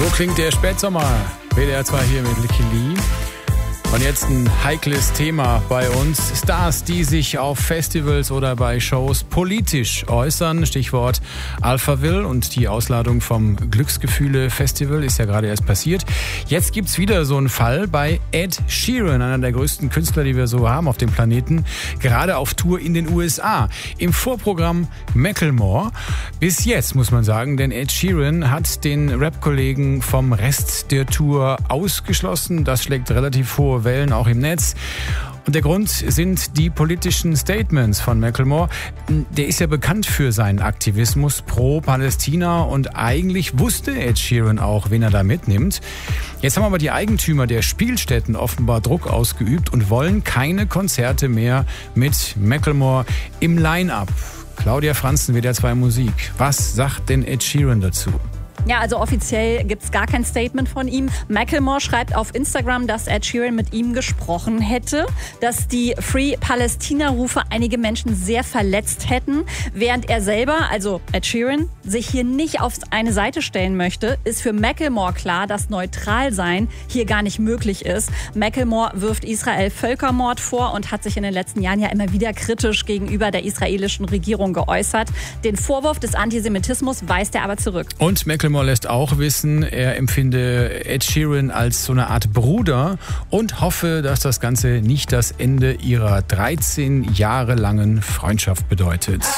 So klingt der Spätsommer. WDR 2 hier mit Licky Lee. Und jetzt ein heikles Thema bei uns. Stars, die sich auf Festivals oder bei Shows politisch äußern. Stichwort Alphaville und die Ausladung vom Glücksgefühle-Festival ist ja gerade erst passiert. Jetzt gibt's wieder so einen Fall bei Ed Sheeran, einer der größten Künstler, die wir so haben auf dem Planeten. Gerade auf Tour in den USA. Im Vorprogramm Macklemore. Bis jetzt, muss man sagen, denn Ed Sheeran hat den Rap-Kollegen vom Rest der Tour ausgeschlossen. Das schlägt relativ hohe Wellen auch im Netz. Und der Grund sind die politischen Statements von Macklemore. Der ist ja bekannt für seinen Aktivismus pro Palästina und eigentlich wusste Ed Sheeran auch, wen er da mitnimmt. Jetzt haben aber die Eigentümer der Spielstätten offenbar Druck ausgeübt und wollen keine Konzerte mehr mit Macklemore im Line-Up. Claudia Franzen, WDR 2 Musik. Was sagt denn Ed Sheeran dazu? Ja, also offiziell gibt's gar kein Statement von ihm. Macklemore schreibt auf Instagram, dass Ed Sheeran mit ihm gesprochen hätte, dass die Free Palästina-Rufe einige Menschen sehr verletzt hätten. Während er selber, also Ed Sheeran, sich hier nicht auf eine Seite stellen möchte, ist für Macklemore klar, dass Neutralsein hier gar nicht möglich ist. Macklemore wirft Israel Völkermord vor und hat sich in den letzten Jahren ja immer wieder kritisch gegenüber der israelischen Regierung geäußert. Den Vorwurf des Antisemitismus weist er aber zurück. Und Macklemore lässt auch wissen, er empfinde Ed Sheeran als so eine Art Bruder und hoffe, dass das Ganze nicht das Ende ihrer 13 Jahre langen Freundschaft bedeutet.